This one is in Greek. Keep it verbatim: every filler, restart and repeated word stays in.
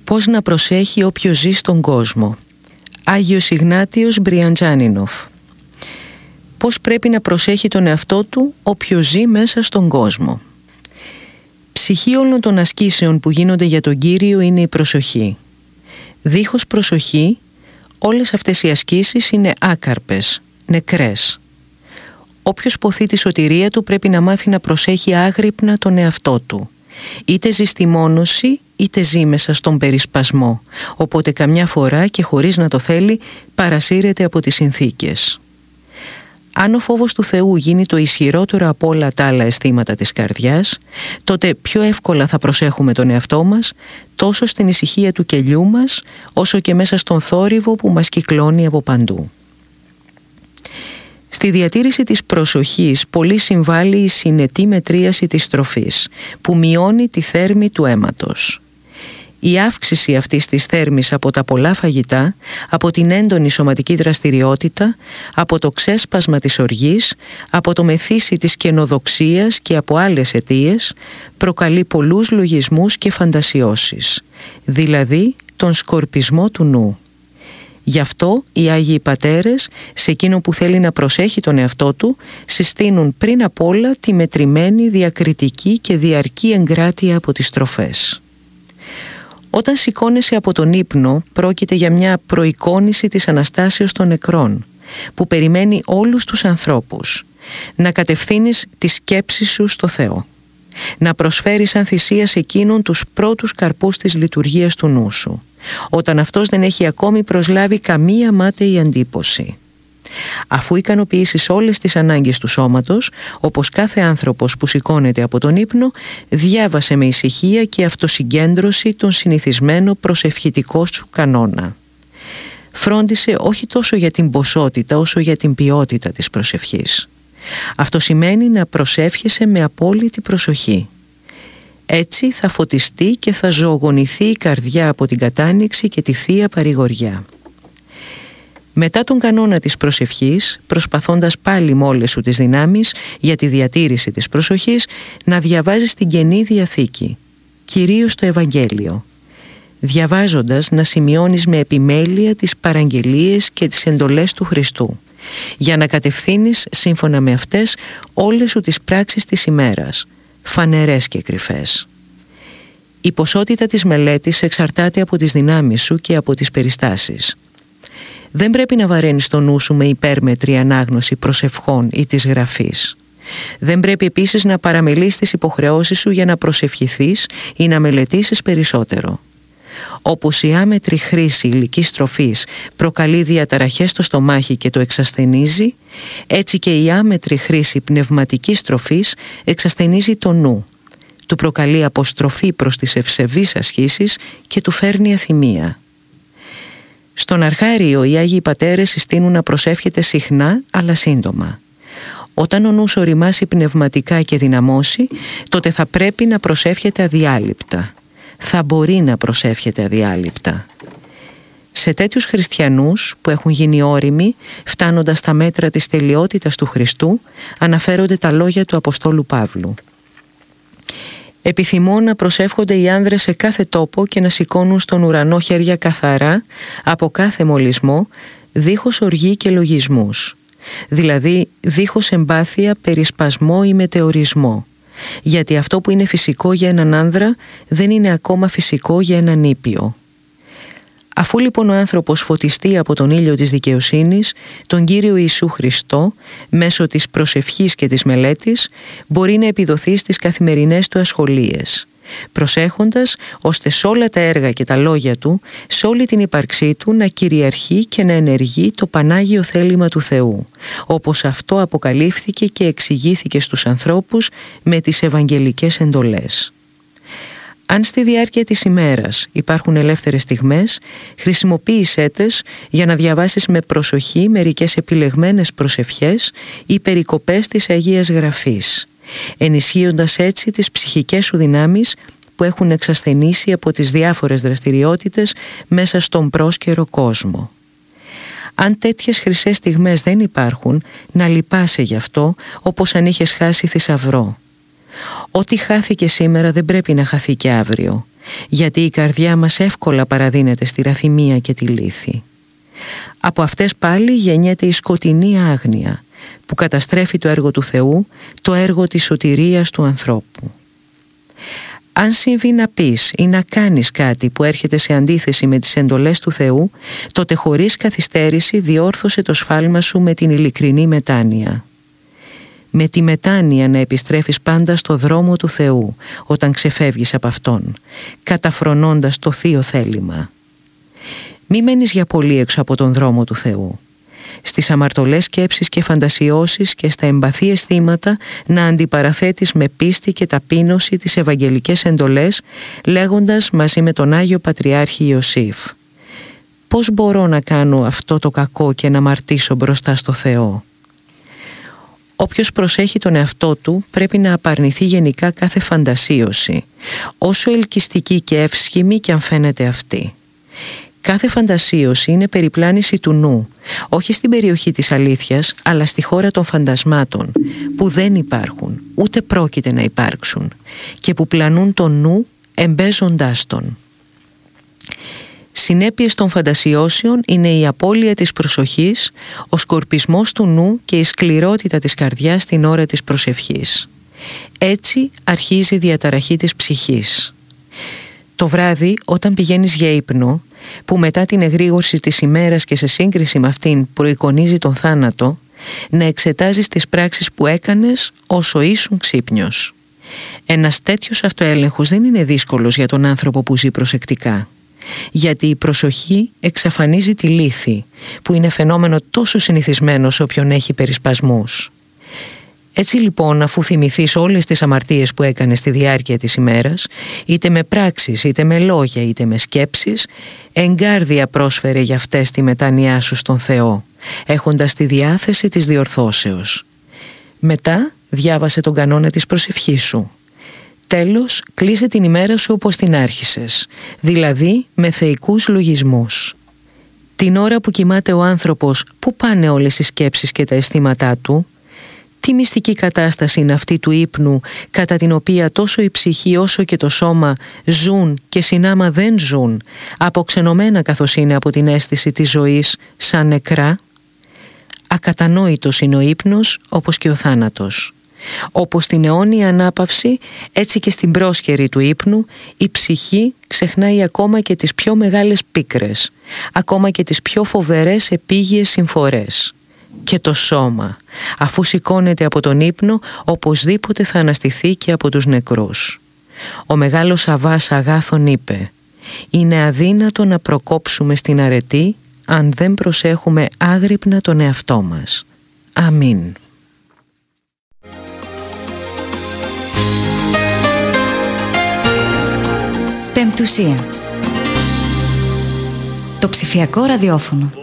Πώς να προσέχει όποιος ζει στον κόσμο. Άγιος Ιγνάτιος Μπριαντζάνινοφ. Πώς πρέπει να προσέχει τον εαυτό του όποιος ζει μέσα στον κόσμο. Ψυχή όλων των ασκήσεων που γίνονται για τον Κύριο είναι η προσοχή. Δίχως προσοχή, όλες αυτές οι ασκήσεις είναι άκαρπες, νεκρές. Όποιος ποθεί τη σωτηρία του πρέπει να μάθει να προσέχει άγρυπνα τον εαυτό του. Είτε ζει στη μόνωση, είτε ζει μέσα στον περισπασμό, οπότε καμιά φορά και χωρίς να το θέλει παρασύρεται από τις συνθήκες. Αν ο φόβος του Θεού γίνει το ισχυρότερο από όλα τα άλλα αισθήματα της καρδιάς, τότε πιο εύκολα θα προσέχουμε τον εαυτό μας, τόσο στην ησυχία του κελιού μας, όσο και μέσα στον θόρυβο που μας κυκλώνει από παντού. Στη διατήρηση της προσοχής πολύ συμβάλλει η συνετή μετρίαση της τροφής, που μειώνει τη θέρμη του αίματος. Η αύξηση αυτής της θέρμης από τα πολλά φαγητά, από την έντονη σωματική δραστηριότητα, από το ξέσπασμα της οργής, από το μεθύσι της καινοδοξίας και από άλλες αιτίες, προκαλεί πολλούς λογισμούς και φαντασιώσεις, δηλαδή τον σκορπισμό του νου. Γι' αυτό οι Άγιοι Πατέρες, σε εκείνο που θέλει να προσέχει τον εαυτό του, συστήνουν πριν απ' όλα τη μετρημένη, διακριτική και διαρκή εγκράτεια από τις τροφές. Όταν σηκώνεσαι από τον ύπνο, πρόκειται για μια προεικόνηση της Αναστάσεως των νεκρών, που περιμένει όλους τους ανθρώπους. Να κατευθύνεις τη σκέψη σου στο Θεό. Να προσφέρεις σαν θυσία σε εκείνον τους πρώτους καρπούς της λειτουργίας του νου σου, όταν αυτός δεν έχει ακόμη προσλάβει καμία μάταιη αντίποση. Αφού ικανοποιήσεις όλες τις ανάγκες του σώματος, όπως κάθε άνθρωπος που σηκώνεται από τον ύπνο, διάβασε με ησυχία και αυτοσυγκέντρωση τον συνηθισμένο προσευχητικό σου κανόνα. Φρόντισε όχι τόσο για την ποσότητα όσο για την ποιότητα της προσευχής. Αυτό σημαίνει να προσεύχεσαι με απόλυτη προσοχή. Έτσι θα φωτιστεί και θα ζωογονηθεί η καρδιά από την κατάνοιξη και τη θεία παρηγοριά. Μετά τον κανόνα της προσευχής, προσπαθώντας πάλι με όλες σου τις δυνάμεις για τη διατήρηση της προσοχής, να διαβάζεις την Καινή Διαθήκη, κυρίως το Ευαγγέλιο. Διαβάζοντας να σημειώνεις με επιμέλεια τις παραγγελίες και τις εντολές του Χριστού, για να κατευθύνεις σύμφωνα με αυτές όλες σου τις πράξεις της ημέρας, φανερές και κρυφές. Η ποσότητα της μελέτης εξαρτάται από τις δυνάμεις σου και από τις περιστάσεις. Δεν πρέπει να βαραίνεις το νου σου με υπέρμετρη ανάγνωση προσευχών ή της γραφής. Δεν πρέπει επίσης να παραμελείς τις υποχρεώσεις σου για να προσευχηθείς ή να μελετήσεις περισσότερο. Όπως η άμετρη χρήση υλικής τροφής προκαλεί διαταραχές στο στομάχι και το εξασθενίζει, έτσι και η άμετρη χρήση πνευματικής τροφής εξασθενίζει το νου, του προκαλεί αποστροφή προς τις ευσεβείς ασχήσεις και του φέρνει αθυμία. Στον Αρχάριο οι Άγιοι Πατέρες συστήνουν να προσεύχεται συχνά αλλά σύντομα. Όταν ο νους οριμάσει πνευματικά και δυναμώσει, τότε θα πρέπει να προσεύχεται αδιάλειπτα. Θα μπορεί να προσεύχεται αδιάλειπτα. Σε τέτοιους χριστιανούς που έχουν γίνει όριμοι, φτάνοντας στα μέτρα της τελειότητας του Χριστού, αναφέρονται τα λόγια του Αποστόλου Παύλου. Επιθυμώ να προσεύχονται οι άνδρες σε κάθε τόπο και να σηκώνουν στον ουρανό χέρια καθαρά από κάθε μολυσμό, δίχως οργή και λογισμούς, δηλαδή δίχως εμπάθεια, περισπασμό ή μετεωρισμό, γιατί αυτό που είναι φυσικό για έναν άνδρα δεν είναι ακόμα φυσικό για έναν ήπιο. Αφού λοιπόν ο άνθρωπος φωτιστεί από τον ήλιο της δικαιοσύνης, τον Κύριο Ιησού Χριστό, μέσω της προσευχής και της μελέτης, μπορεί να επιδοθεί στις καθημερινές του ασχολίες, προσέχοντας ώστε σε όλα τα έργα και τα λόγια του, σε όλη την ύπαρξή του να κυριαρχεί και να ενεργεί το Πανάγιο θέλημα του Θεού, όπως αυτό αποκαλύφθηκε και εξηγήθηκε στους ανθρώπους με τις Ευαγγελικές εντολές. Αν στη διάρκεια της ημέρας υπάρχουν ελεύθερες στιγμές, χρησιμοποίησέ τες για να διαβάσεις με προσοχή μερικές επιλεγμένες προσευχές ή περικοπές της Αγίας Γραφής, ενισχύοντας έτσι τις ψυχικές σου δυνάμεις που έχουν εξασθενήσει από τις διάφορες δραστηριότητες μέσα στον πρόσκαιρο κόσμο. Αν τέτοιες χρυσές στιγμές δεν υπάρχουν, να λυπάσαι γι' αυτό όπως αν είχες χάσει θησαυρό. Ό,τι χάθηκε σήμερα δεν πρέπει να χαθεί και αύριο, γιατί η καρδιά μας εύκολα παραδίνεται στη ραθυμία και τη λύθη. Από αυτές πάλι γεννιέται η σκοτεινή άγνοια που καταστρέφει το έργο του Θεού, το έργο της σωτηρίας του ανθρώπου. Αν συμβεί να πεις ή να κάνεις κάτι που έρχεται σε αντίθεση με τις εντολές του Θεού, τότε χωρίς καθυστέρηση διόρθωσε το σφάλμα σου με την ειλικρινή μετάνοια. Με τη μετάνοια να επιστρέφεις πάντα στο δρόμο του Θεού όταν ξεφεύγεις από Αυτόν, καταφρονώντας το θείο θέλημα. Μη μένεις για πολύ έξω από τον δρόμο του Θεού. Στις αμαρτωλές σκέψεις και φαντασιώσεις και στα εμπαθή αισθήματα να αντιπαραθέτεις με πίστη και ταπείνωση τις ευαγγελικές εντολές, λέγοντας μαζί με τον Άγιο Πατριάρχη Ιωσήφ: «Πώς μπορώ να κάνω αυτό το κακό και να αμαρτήσω μπροστά στο Θεό?» Όποιος προσέχει τον εαυτό του πρέπει να απαρνηθεί γενικά κάθε φαντασίωση, όσο ελκυστική και εύσχημη κι αν φαίνεται αυτή. Κάθε φαντασίωση είναι περιπλάνηση του νου, όχι στην περιοχή της αλήθειας, αλλά στη χώρα των φαντασμάτων, που δεν υπάρχουν, ούτε πρόκειται να υπάρξουν, και που πλανούν τον νου εμπέζοντάς τον. Συνέπειες των φαντασιώσεων είναι η απώλεια της προσοχής, ο σκορπισμός του νου και η σκληρότητα της καρδιάς την ώρα της προσευχής. Έτσι αρχίζει η διαταραχή της ψυχής. Το βράδυ, όταν πηγαίνεις για ύπνο, που μετά την εγρήγορση της ημέρας και σε σύγκριση με αυτήν προεικονίζει τον θάνατο, να εξετάζεις τις πράξεις που έκανες όσο ήσουν ξύπνιος. Ένας τέτοιος αυτοέλεγχος δεν είναι δύσκολος για τον άνθρωπο που ζει προσεκτικά, γιατί η προσοχή εξαφανίζει τη λύθη, που είναι φαινόμενο τόσο συνηθισμένο σε όποιον έχει περισπασμούς. Έτσι λοιπόν, αφού θυμηθείς όλες τις αμαρτίες που έκανες στη διάρκεια της ημέρας, είτε με πράξεις, είτε με λόγια, είτε με σκέψεις, εγκάρδια πρόσφερε για αυτές τη μετάνοιά σου στον Θεό, έχοντας τη διάθεση της διορθώσεως. Μετά διάβασε τον κανόνα της προσευχής σου. Τέλος, κλείσε την ημέρα σου όπως την άρχισες, δηλαδή με θεϊκούς λογισμούς. Την ώρα που κοιμάται ο άνθρωπος, πού πάνε όλες οι σκέψεις και τα αισθήματά του? Τι μυστική κατάσταση είναι αυτή του ύπνου, κατά την οποία τόσο η ψυχή όσο και το σώμα ζουν και συνάμα δεν ζουν, αποξενωμένα καθώς είναι από την αίσθηση της ζωής σαν νεκρά? Ακατανόητος είναι ο ύπνος, όπως και ο θάνατος. Όπως στην αιώνια ανάπαυση, έτσι και στην πρόσχερη του ύπνου, η ψυχή ξεχνάει ακόμα και τις πιο μεγάλες πίκρες, ακόμα και τις πιο φοβερές επίγειες συμφορές. Και το σώμα, αφού σηκώνεται από τον ύπνο, οπωσδήποτε θα αναστηθεί και από τους νεκρούς. Ο μεγάλος Αββάς Αγάθων είπε: «Είναι αδύνατο να προκόψουμε στην αρετή αν δεν προσέχουμε άγρυπνα τον εαυτό μας». Αμήν. Πεμπτουσία. Το ψηφιακό ραδιόφωνο.